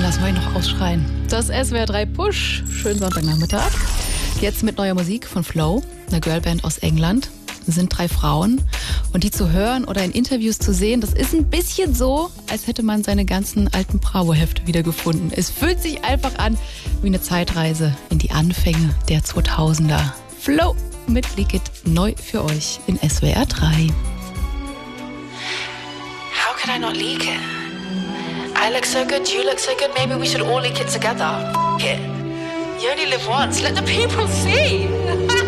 lassen wir ihn noch ausschreien. Das SWR 3 Push. Schönen Sonntagnachmittag. Jetzt mit neuer Musik von Flow, einer Girlband aus England. Es sind 3 Frauen. Und die zu hören oder in Interviews zu sehen, das ist ein bisschen so, als hätte man seine ganzen alten Bravo-Hefte wiedergefunden. Es fühlt sich einfach an wie eine Zeitreise in die Anfänge der 2000er. Flow mit Leak It neu für euch in SWR 3. How could I not leak it? I look so good, you look so good, maybe we should all leak it together. F*** it. You only live once, let the people see.